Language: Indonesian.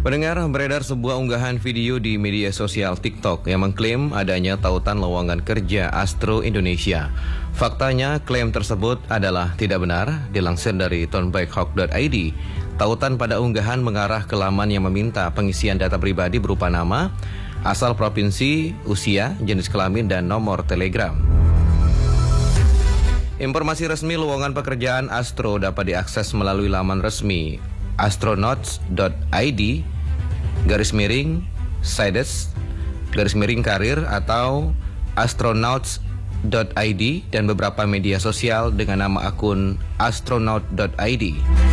Pendengar, beredar sebuah unggahan video di media sosial TikTok yang mengklaim adanya tautan lowongan kerja Astro Indonesia. Faktanya, klaim tersebut adalah tidak benar. Dilansir dari tonbikehawk.id, tautan pada unggahan mengarah ke laman yang meminta pengisian data pribadi berupa nama, asal provinsi, usia, jenis kelamin, dan nomor telegram. Informasi resmi lowongan pekerjaan Astro dapat diakses melalui laman resmi astronauts.id /sides /karir atau astronauts.id dan beberapa media sosial dengan nama akun astronaut.id.